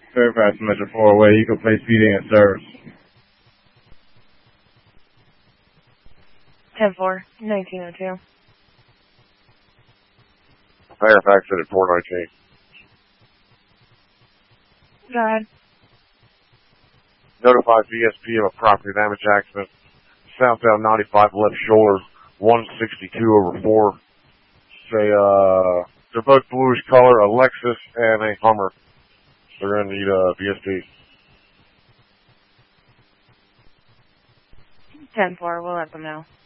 Fairfax Metro 4-way, you can place feeding at service. 10-4, 1902. Fairfax at 419. Go ahead. Notify VSP of a property damage accident. Southbound 95 left shoulder, 162/4. They're both bluish color, a Lexus and a Hummer. They're going to need a VSP. 10-4, we'll let them know.